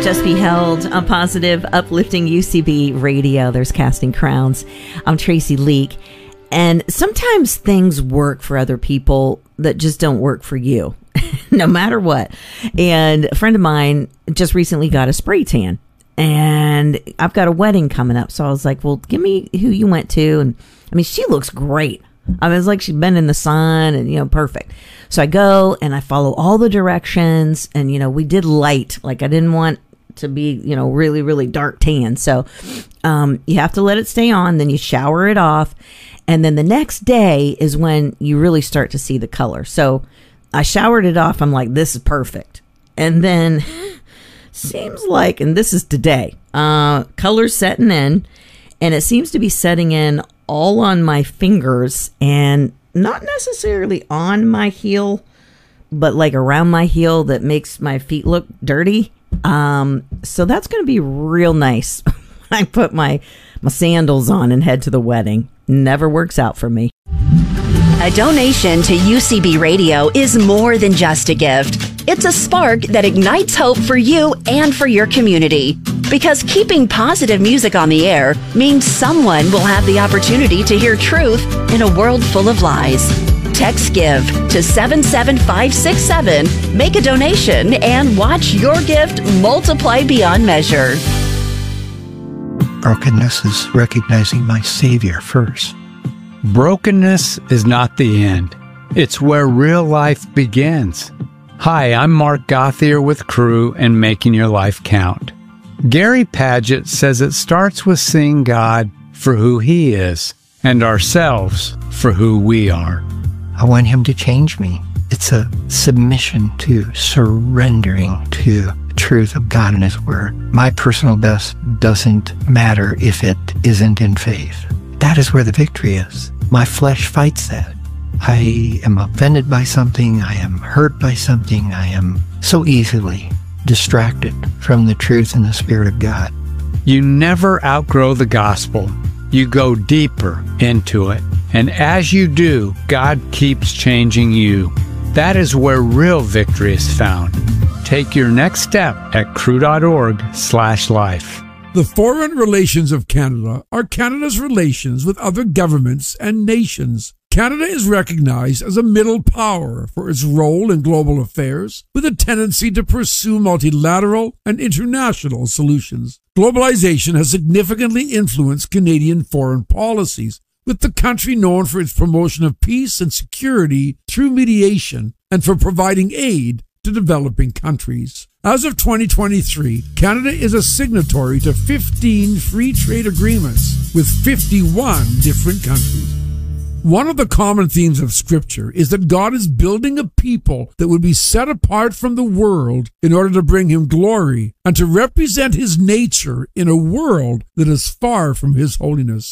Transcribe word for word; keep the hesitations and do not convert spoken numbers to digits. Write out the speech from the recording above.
Just Be Held on positive, uplifting U C B radio. There's Casting Crowns. I'm Tracy Leake. And sometimes things work for other people that just don't work for you, no matter what. And a friend of mine just recently got a spray tan. And I've got a wedding coming up. So I was like, well, give me who you went to. And I mean, she looks great. I mean, it's like she's been in the sun and, you know, perfect. So I go and I follow all the directions. And, you know, we did light. Like I didn't want to be, you know, really, really dark tan. So um, you have to let it stay on. Then you shower it off. And then the next day is when you really start to see the color. So I showered it off. I'm like, this is perfect. And then seems like, and this is today, uh, color's setting in. And it seems to be setting in all on my fingers and not necessarily on my heel, but like around my heel that makes my feet look dirty. Um, so that's going to be real nice when I put my, my sandals on and head to the wedding. Never works out for me. A donation to U C B Radio is more than just a gift. It's a spark that ignites hope for you and for your community. Because keeping positive music on the air means someone will have the opportunity to hear truth in a world full of lies. Text GIVE to seven seven five six seven, make a donation, and watch your gift multiply beyond measure. Brokenness is recognizing my Savior first. Brokenness is not the end. It's where real life begins. Hi, I'm Mark Gothier with Crew and Making Your Life Count. Gary Padgett says it starts with seeing God for who He is and ourselves for who we are. I want Him to change me. It's a submission to surrendering to the truth of God and His Word. My personal best doesn't matter if it isn't in faith. That is where the victory is. My flesh fights that. I am offended by something. I am hurt by something. I am so easily distracted from the truth and the Spirit of God. You never outgrow the gospel. You go deeper into it. And as you do, God keeps changing you. That is where real victory is found. Take your next step at crew.org slash life. The foreign relations of Canada are Canada's relations with other governments and nations. Canada is recognized as a middle power for its role in global affairs, with a tendency to pursue multilateral and international solutions. Globalization has significantly influenced Canadian foreign policies, with the country known for its promotion of peace and security through mediation and for providing aid to developing countries. As of twenty twenty-three, Canada is a signatory to fifteen free trade agreements with fifty-one different countries. One of the common themes of Scripture is that God is building a people that would be set apart from the world in order to bring Him glory and to represent His nature in a world that is far from His holiness.